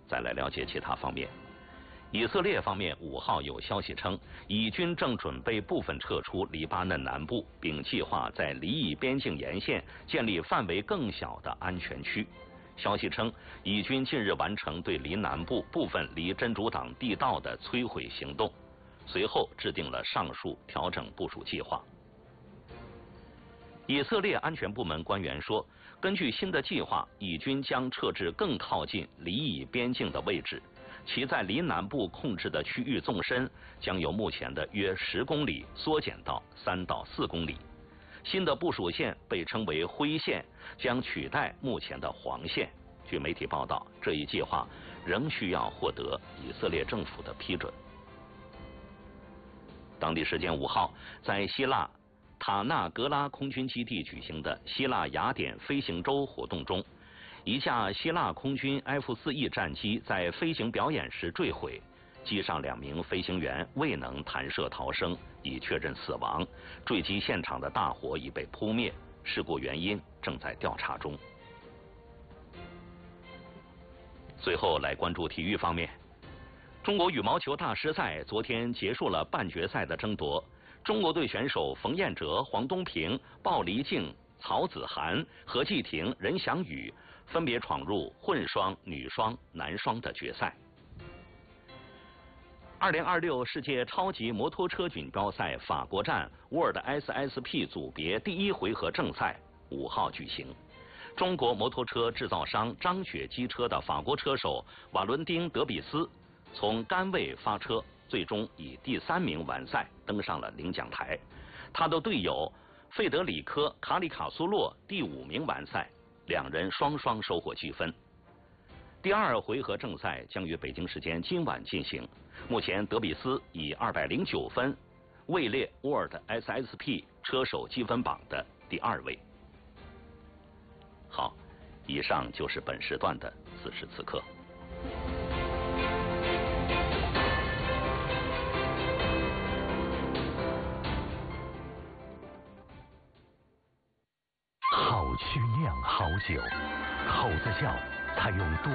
再来了解其他方面。以色列方面5号有消息称，以军正准备部分撤出黎巴嫩南部，并计划在黎以边境沿线建立范围更小的安全区。消息称，以军近日完成对黎南部部分离真主党地道的摧毁行动，随后制定了上述调整部署计划。以色列安全部门官员说，根据新的计划，以军将撤至更靠近黎以边境的位置，其在黎南部控制的区域纵深将由目前的约10公里缩减到3到4公里。新的部署线被称为灰线，将取代目前的黄线。据媒体报道，这一计划仍需要获得以色列政府的批准。当地时间5号，在希腊塔纳格拉空军基地举行的希腊雅典飞行周活动中，一架希腊空军 F-4E 战机在飞行表演时坠毁，机上2名飞行员未能弹射逃生，已确认死亡。坠机现场的大火已被扑灭，事故原因正在调查中。最后来关注体育方面，中国羽毛球大师赛昨天结束了半决赛的争夺。中国队选手冯彦哲、黄东萍、鲍黎静、曹子涵、何继婷、任翔宇分别闯入混双、女双、男双的决赛。2026世界超级摩托车锦标赛法国站 World SSP 组别第1回合正赛5号举行。中国摩托车制造商张雪机车的法国车手瓦伦丁·德比斯从杆位发车，最终以第3名完赛，登上了领奖台。他的队友费德里科·卡里卡苏洛第5名完赛，2人双双收获积分。第2回合正赛将于北京时间今晚进行。目前德比斯以209分位列 World SSP 车手积分榜的第2位。好，以上就是本时段的此时此刻。 好曲酿好酒，口子窖采用多